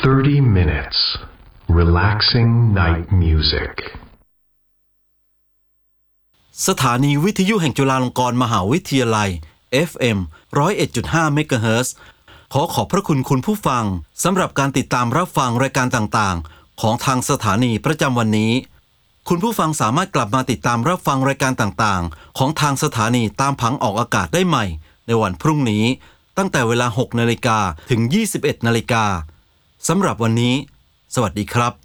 30 minutes relaxing night music สถานีวิทยุแห่งจุฬาลงกรณ์มหาวิทยาลัย FM 101.5 เมกะเฮิรตซ์ขอบพระคุณคุณผู้ฟังสำหรับการติดตามรับฟังรายการต่างๆของทางสถานีประจำวันนี้คุณผู้ฟังสามารถกลับมาติดตามรับฟังรายการต่างๆของทางสถานีตามผังออกอากาศได้ใหม่ในวันพรุ่งนี้ตั้งแต่เวลา 6 นาฬิกาถึง 21 นาฬิกาสำหรับวันนี้สวัสดีครับ